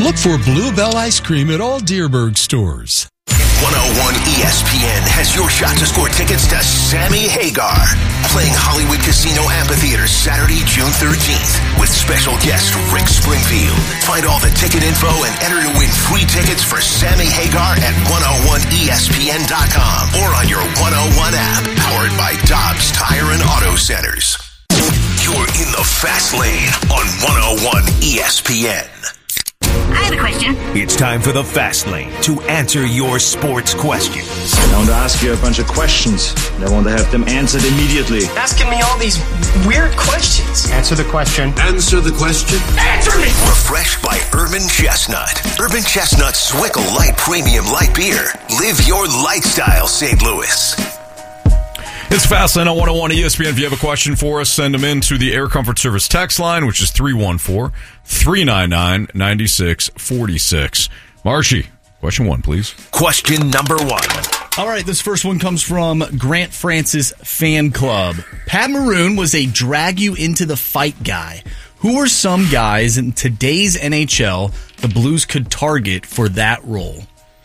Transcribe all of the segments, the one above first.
Look for Bluebell Ice Cream at all Dearborn stores. 101 ESPN has your shot to score tickets to Sammy Hagar playing Hollywood Casino Amphitheater Saturday, June 13th with special guest Rick Springfield. Find all the ticket info and enter to win free tickets for Sammy Hagar at 101ESPN.com or on your 101 app powered by Dobbs Tire and Auto Centers. You're in the fast lane on 101 ESPN. I have a question. It's time for the Fast Lane to answer your sports questions. I want to ask you a bunch of questions, and I want to have them answered immediately. Asking me all these weird questions. Answer the question. Answer the question. Answer me! Refreshed by Urban Chestnut. Urban Chestnut Swickle Light Premium Light Beer. Live your lifestyle, St. Louis. It's Fastlane on 101 ESPN. If you have a question for us, send them in to the Air Comfort Service text line, which is 314-399-9646. Marshy, question 1, please. Question number 1. All right, this first one comes from Grant Francis Fan Club. Pat Maroon was a drag you into the fight guy. Who are some guys in today's NHL the Blues could target for that role?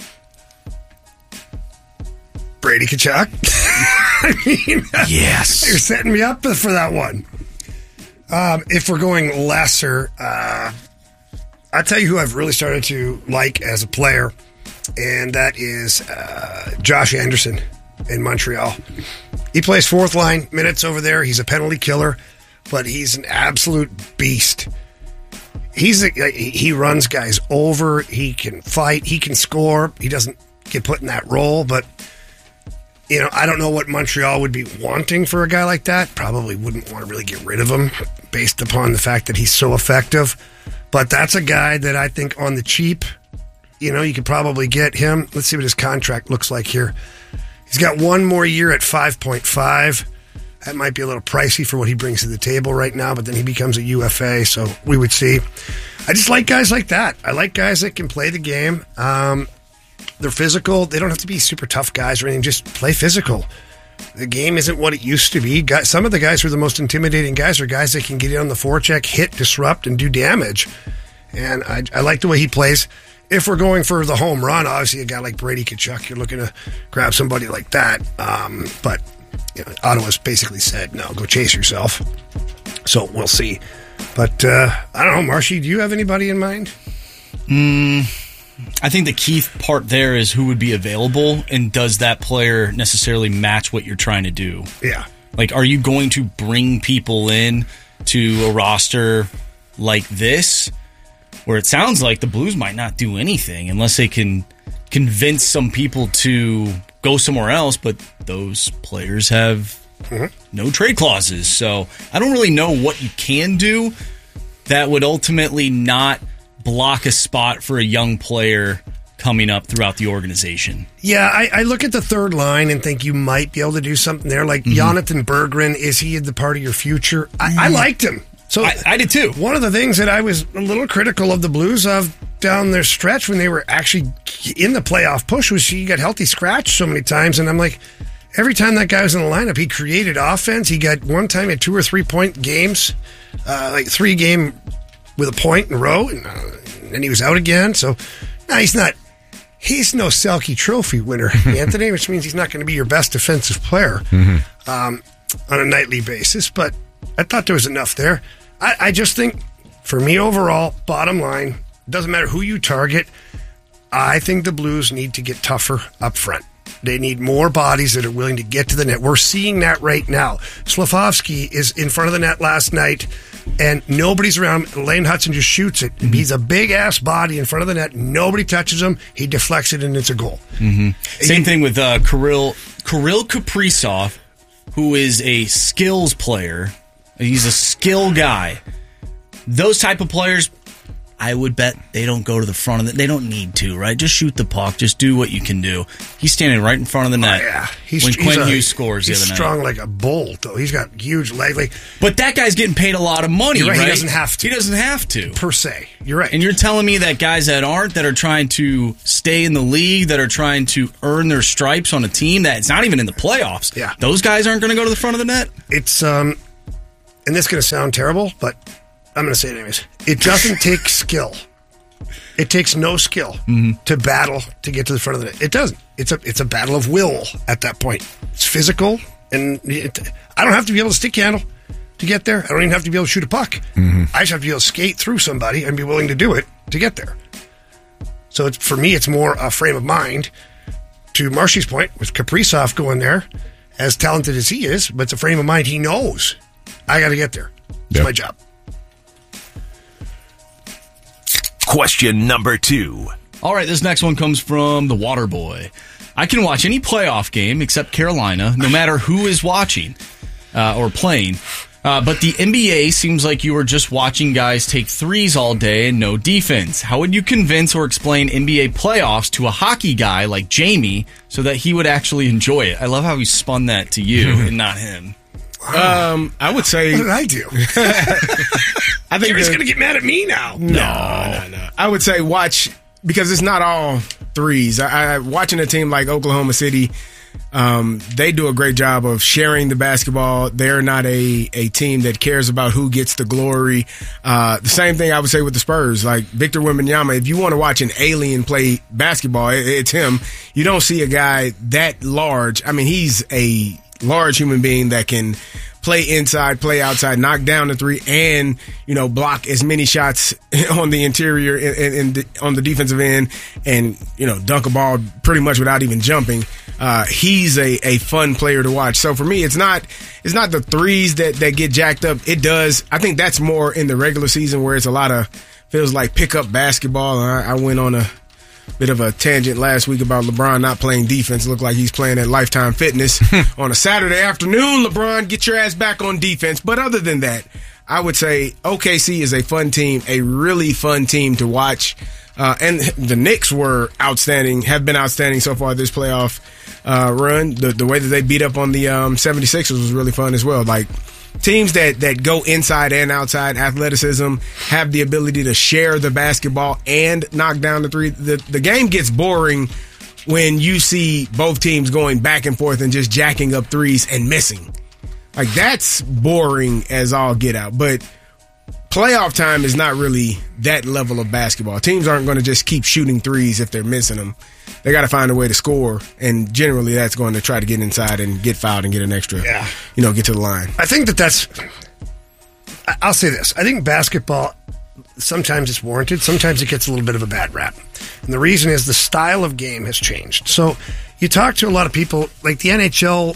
Brady Tkachuk. I mean, yes. You're setting me up for that one. If we're going lesser, I'll tell you who I've really started to like as a player, and that is Josh Anderson in Montreal. He plays fourth line minutes over there. He's a penalty killer, but he's an absolute beast. He runs guys over. He can fight. He can score. He doesn't get put in that role, but you know, I don't know what Montreal would be wanting for a guy like that. Probably wouldn't want to really get rid of him based upon the fact that he's so effective. But that's a guy that I think on the cheap, you know, you could probably get him. Let's see what his contract looks like here. He's got one more year at 5.5. That might be a little pricey for what he brings to the table right now, but then he becomes a UFA, so we would see. I just like guys like that. I like guys that can play the game. They're physical. They don't have to be super tough guys or anything. Just play physical. The game isn't what it used to be. Some of the guys who are the most intimidating guys are guys that can get in on the forecheck, hit, disrupt, and do damage. And I like the way he plays. If we're going for the home run, obviously a guy like Brady Tkachuk, you're looking to grab somebody like that. But you know, Ottawa's basically said, no, go chase yourself. So we'll see. But I don't know, Marshy, do you have anybody in mind? I think the key part there is who would be available, and does that player necessarily match what you're trying to do? Yeah. Like, are you going to bring people in to a roster like this, where it sounds like the Blues might not do anything unless they can convince some people to go somewhere else, but those players have no trade clauses. So I don't really know what you can do that would ultimately not block a spot for a young player coming up throughout the organization. Yeah, I look at the third line and think you might be able to do something there. Like Jonathan Berggren, is he the part of your future? I liked him. So I did too. One of the things that I was a little critical of the Blues of down their stretch when they were actually in the playoff push was he got healthy scratched so many times. And I'm like, every time that guy was in the lineup, he created offense. He got one time at 2 or 3 point games, like 3 game with a point in a row, and then he was out again. So he's no Selke Trophy winner, Anthony, which means he's not going to be your best defensive player on a nightly basis. But I thought there was enough there. I just think, for me overall, bottom line, doesn't matter who you target, I think the Blues need to get tougher up front. They need more bodies that are willing to get to the net. We're seeing that right now. Slafkovsky is in front of the net last night, and nobody's around. Lane Hudson just shoots it. He's a big-ass body in front of the net. Nobody touches him. He deflects it, and it's a goal. Same thing with Kirill Kaprizov, who is a skills player. He's a skill guy. Those type of players, I would bet they don't go to the front of the... They don't need to, right? Just shoot the puck. Just do what you can do. He's standing right in front of the net when Quinn Hughes scores the other night. He's strong like a bull, though. He's got huge legs. But that guy's getting paid a lot of money, right? He doesn't have to. He doesn't have to. Per se. You're right. And you're telling me that guys that are trying to stay in the league, that are trying to earn their stripes on a team that's not even in the playoffs, those guys aren't going to go to the front of the net? It's, and this is going to sound terrible, but I'm going to say it anyways. It doesn't take skill It takes no skill to battle to get to the front of the net. It doesn't. It's a battle of will at that point. It's physical, and I don't have to be able to stick handle to get there. I don't even have to be able to shoot a puck. I just have to be able to skate through somebody and be willing to do it to get there. So for me, it's more a frame of mind. To Marshy's point, with Kaprizov going there, as talented as he is, but it's a frame of mind. He knows I got to get there. It's my job. Question number 2. All right, this next one comes from the Water Boy. I can watch any playoff game except Carolina, no matter who is watching or playing. But the NBA seems like you were just watching guys take threes all day and no defense. How would you convince or explain NBA playoffs to a hockey guy like Jamie so that he would actually enjoy it? I love how he spun that to you and not him. I would say... What did I do? I think Jerry's going to get mad at me now. No. I would say watch, because it's not all threes. Watching a team like Oklahoma City, they do a great job of sharing the basketball. They're not a team that cares about who gets the glory. The same thing I would say with the Spurs. Like Victor Wembanyama, if you want to watch an alien play basketball, it's him. You don't see a guy that large. I mean, he's a large human being that can play inside, play outside, knock down the three, and block as many shots on the interior and on the defensive end, and dunk a ball pretty much without even jumping. He's a fun player to watch. So for me, it's not the threes that get jacked up. It does. I think that's more in the regular season where it's a lot of feels like pickup basketball. I went on a bit of a tangent last week about LeBron not playing defense. Looked like he's playing at Lifetime Fitness on a Saturday afternoon. LeBron, get your ass back on defense. But other than that, I would say OKC is a fun team, a really fun team to watch. And the Knicks were outstanding, have been outstanding so far this playoff run. The way that they beat up on the 76ers was really fun as well. Like, teams that go inside and outside, athleticism, have the ability to share the basketball and knock down the three. The game gets boring when you see both teams going back and forth and just jacking up threes and missing. Like, that's boring as all get out. But playoff time is not really that level of basketball. Teams aren't going to just keep shooting threes if they're missing them. They got to find a way to score, and generally that's going to try to get inside and get fouled and get an extra, get to the line. I think that's – I'll say this. I think basketball, sometimes it's warranted. Sometimes it gets a little bit of a bad rap. And the reason is the style of game has changed. So you talk to a lot of people, like the NHL,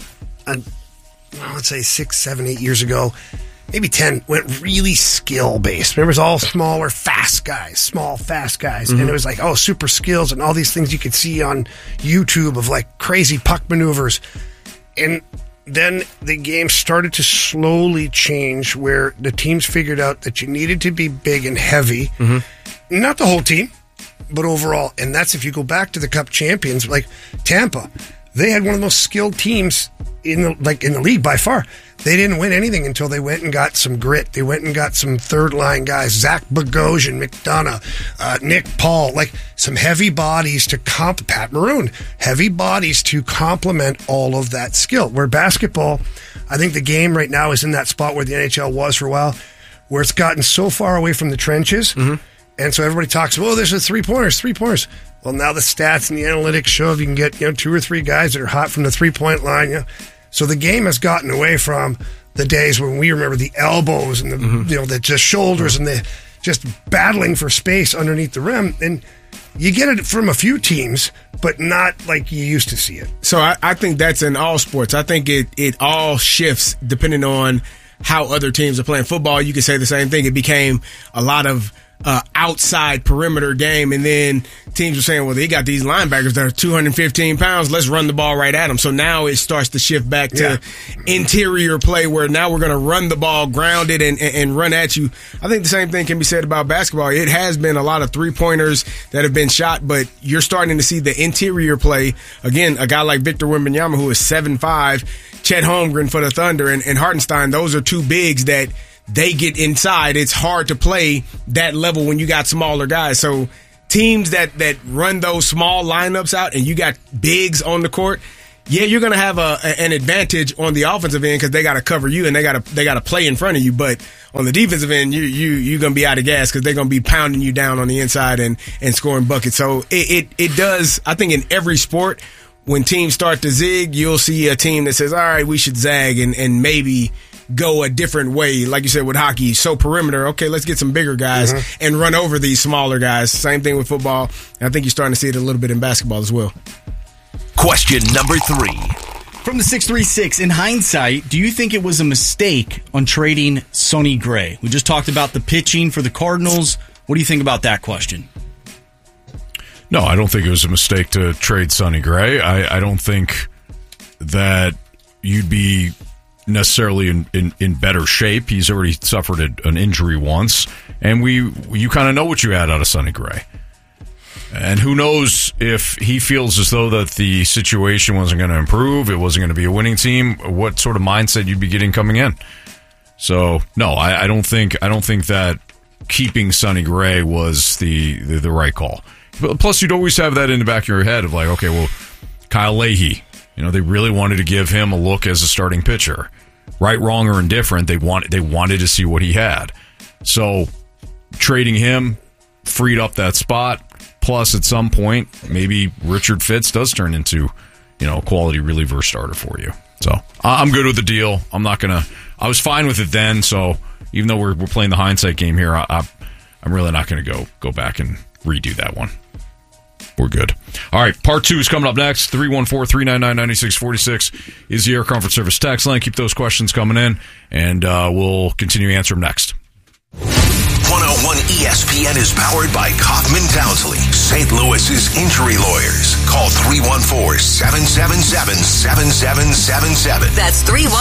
let's say 6, 7, 8 years ago, maybe 10, went really skill-based. Remember, it was all smaller, fast guys, small, fast guys. And it was like, super skills and all these things you could see on YouTube of like crazy puck maneuvers. And then the game started to slowly change where the teams figured out that you needed to be big and heavy. Not the whole team, but overall. And that's if you go back to the Cup champions, like Tampa. They had one of the most skilled teams in the league by far. They didn't win anything until they went and got some grit. They went and got some third-line guys, Zach Bogosian, McDonough, Nick Paul, like some heavy bodies to Pat Maroon, heavy bodies to complement all of that skill. Where basketball, I think the game right now is in that spot where the NHL was for a while, where it's gotten so far away from the trenches, and so everybody talks, there's a three-pointers. Well, now the stats and the analytics show if you can get 2 or 3 guys that are hot from the three-point line, So the game has gotten away from the days when we remember the elbows and the just shoulders and the just battling for space underneath the rim. And you get it from a few teams, but not like you used to see it. So I think that's in all sports. I think it all shifts depending on how other teams are playing. Football, you could say the same thing. It became a lot of outside perimeter game, and then teams are saying, well, they got these linebackers that are 215 pounds, let's run the ball right at them. So now it starts to shift back to interior play, where now we're going to run the ball grounded and run at you. I think the same thing can be said about basketball. It has been a lot of three-pointers that have been shot, but you're starting to see the interior play. Again, a guy like Victor Wembanyama, who is 7'5", Chet Holmgren for the Thunder, and Hartenstein, those are two bigs that they get inside. It's hard to play that level when you got smaller guys. So teams that run those small lineups out and you got bigs on the court, yeah, you're going to have an advantage on the offensive end because they got to cover you and they got to play in front of you. But on the defensive end, you're going to be out of gas because they're going to be pounding you down on the inside and scoring buckets. So it does, I think, in every sport, when teams start to zig, you'll see a team that says, all right, we should zag and maybe go a different way. Like you said with hockey, so perimeter, okay, let's get some bigger guys and run over these smaller guys. Same thing with football. And I think you're starting to see it a little bit in basketball as well. Question number 3. From the 636, in hindsight, do you think it was a mistake on trading Sonny Gray? We just talked about the pitching for the Cardinals. What do you think about that question? No, I don't think it was a mistake to trade Sonny Gray. I don't think that you'd be necessarily in better shape. He's already suffered an injury once, and you kind of know what you had out of Sonny Gray. And who knows if he feels as though that the situation wasn't going to improve, it wasn't going to be a winning team, what sort of mindset you'd be getting coming in. So, no, I don't think that keeping Sonny Gray was the right call. But plus, you'd always have that in the back of your head of like, okay, well, Kyle Leahy, they really wanted to give him a look as a starting pitcher. Right, wrong, or indifferent, they wanted to see what he had. So, trading him freed up that spot. Plus, at some point, maybe Richard Fitz does turn into, a quality reliever starter for you. So I'm good with the deal. I was fine with it then. So even though we're playing the hindsight game here, I'm really not going to go back and redo that one. We're good. All right, part 2 is coming up next. 314-399-9646 is the Air Comfort Service text line. Keep those questions coming in, and we'll continue to answer them next. 101 ESPN is powered by Kaufman Townsley, St. Louis's injury lawyers. Call 314-777-7777. That's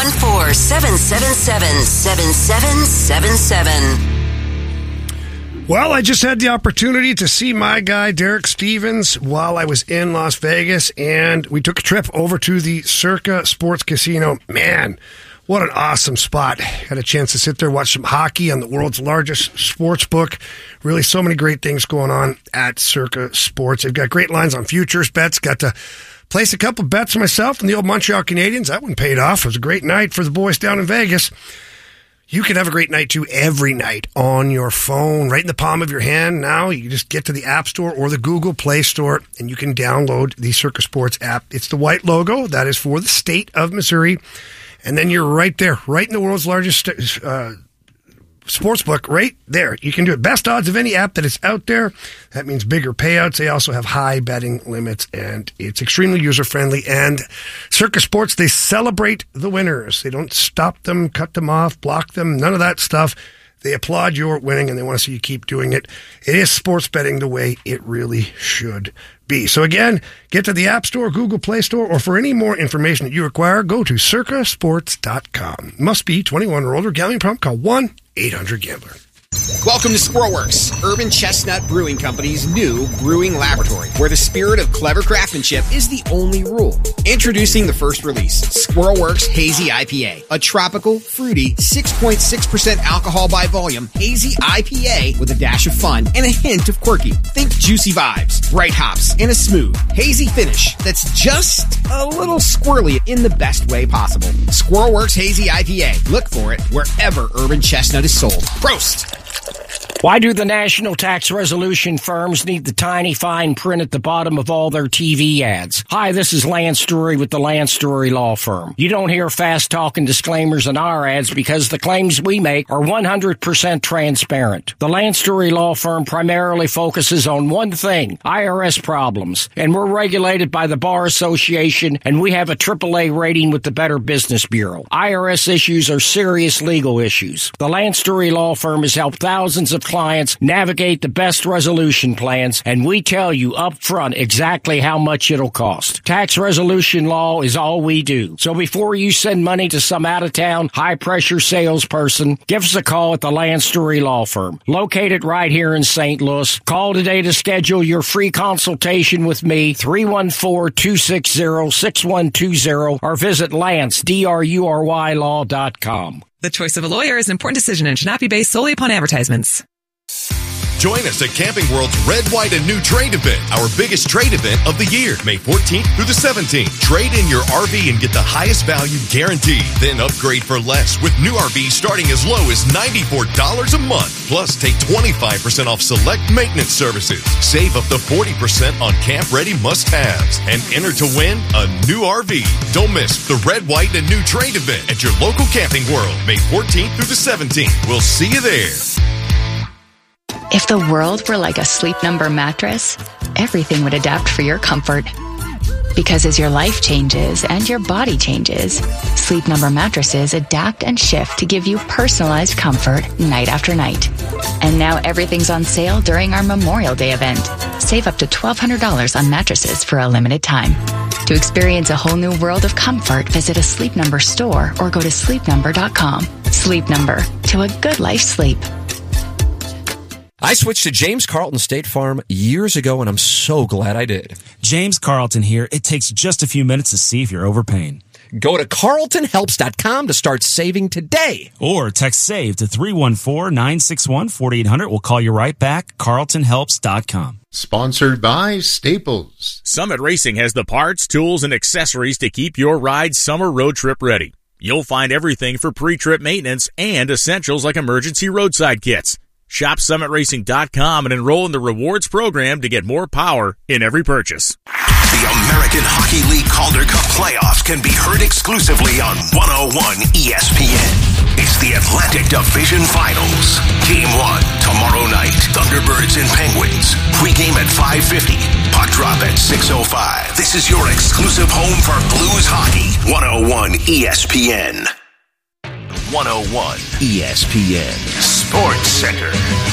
314-777-7777. Well, I just had the opportunity to see my guy, Derek Stevens, while I was in Las Vegas, and we took a trip over to the Circa Sports Casino. Man, what an awesome spot. Had a chance to sit there, watch some hockey on the world's largest sports book. Really so many great things going on at Circa Sports. They've got great lines on futures bets. Got to place a couple bets myself and the old Montreal Canadiens. That one paid off. It was a great night for the boys down in Vegas. You can have a great night, too, every night on your phone, right in the palm of your hand. Now you just get to the App Store or the Google Play Store, and you can download the Circa Sports app. It's the white logo. That is for the state of Missouri. And then you're right there, right in the world's largest sports book, right there. You can do it. Best odds of any app that is out there. That means bigger payouts. They also have high betting limits, and it's extremely user-friendly. And Circa Sports, they celebrate the winners. They don't stop them, cut them off, block them, none of that stuff. They applaud your winning, and they want to see you keep doing it. It is sports betting the way it really should be. So again, get to the App Store, Google Play Store, or for any more information that you require, go to circasports.com. Must be 21 or older. Gambling problem, call 1-800-GAMBLER. Welcome to Squirrelworks, Urban Chestnut Brewing Company's new brewing laboratory, where the spirit of clever craftsmanship is the only rule. Introducing the first release, Squirrelworks Hazy IPA, a tropical, fruity, 6.6% alcohol by volume hazy IPA with a dash of fun and a hint of quirky. Think juicy vibes, bright hops, and a smooth, hazy finish that's just a little squirrely in the best way possible. Squirrelworks Hazy IPA. Look for it wherever Urban Chestnut is sold. Prost! Why do the national tax resolution firms need the tiny fine print at the bottom of all their TV ads? Hi, this is Lance Drury with the Lance Drury Law Firm. You don't hear fast-talking disclaimers in our ads because the claims we make are 100% transparent. The Lance Drury Law Firm primarily focuses on one thing, IRS problems, and we're regulated by the Bar Association, and we have a AAA rating with the Better Business Bureau. IRS issues are serious legal issues. The Lance Drury Law Firm has helped thousands of clients navigate the best resolution plans, and we tell you up front exactly how much it'll cost. Tax resolution law is all we do. So before you send money to some out-of-town, high-pressure salesperson, give us a call at the Lance Drury Law Firm, located right here in St. Louis. Call today to schedule your free consultation with me, 314-260-6120, or visit LanceDruryLaw.com. The choice of a lawyer is an important decision and should not be based solely upon advertisements. Join us at Camping World's Red, White, and New Trade event, our biggest trade event of the year, May 14th through the 17th. Trade in your RV and get the highest value guaranteed. Then upgrade for less with new RVs starting as low as $94 a month. Plus, take 25% off select maintenance services. Save up to 40% on camp-ready must-haves. And enter to win a new RV. Don't miss the Red, White, and New Trade event at your local Camping World, May 14th through the 17th. We'll see you there. If the world were like a Sleep Number mattress, everything would adapt for your comfort. Because as your life changes and your body changes, Sleep Number mattresses adapt and shift to give you personalized comfort night after night. And now everything's on sale during our Memorial Day event. Save up to $1,200 on mattresses for a limited time. To experience a whole new world of comfort, visit a Sleep Number store or go to sleepnumber.com. Sleep Number, to a good life sleep. I switched to James Carlton State Farm years ago, and I'm so glad I did. James Carlton here. It takes just a few minutes to see if you're overpaying. Go to carltonhelps.com to start saving today. Or text SAVE to 314-961-4800. We'll call you right back. carltonhelps.com. Sponsored by Staples. Summit Racing has the parts, tools, and accessories to keep your ride summer road trip ready. You'll find everything for pre-trip maintenance and essentials like emergency roadside kits. Shop SummitRacing.com and enroll in the rewards program to get more power in every purchase. The American Hockey League Calder Cup playoffs can be heard exclusively on 101 ESPN. It's the Atlantic Division Finals. Game 1, tomorrow night. Thunderbirds and Penguins. Pre-game at 5:50. Puck drop at 6:05. This is your exclusive home for Blues hockey. 101 ESPN. 101 ESPN Sports Center.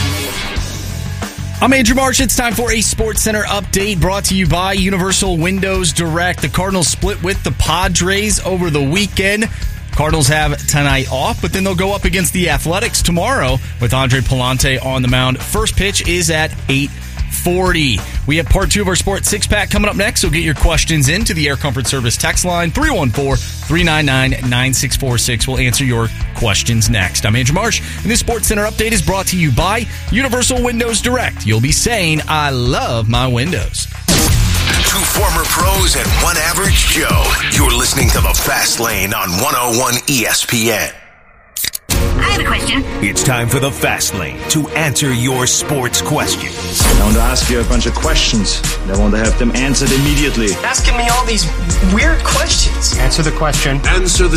I'm Andrew Marsh. It's time for a Sports Center update brought to you by Universal Windows Direct. The Cardinals split with the Padres over the weekend. Cardinals have tonight off, but then they'll go up against the Athletics tomorrow with Andre Palante on the mound. First pitch is at 8:40. We have part 2 of our Sports Six-Pack coming up next, so get your questions into the Air Comfort Service text line, 314-399-9646. We'll answer your questions next. I'm Andrew Marsh, and this Sports Center update is brought to you by Universal Windows Direct. You'll be saying, I love my windows. 2 former pros and 1 average Joe. You're listening to The Fast Lane on 101 ESPN. I have a question. It's time for The Fast Lane to answer your sports questions. I want to ask you a bunch of questions. I want to have them answered immediately. Asking me all these weird questions. Answer the question. Answer the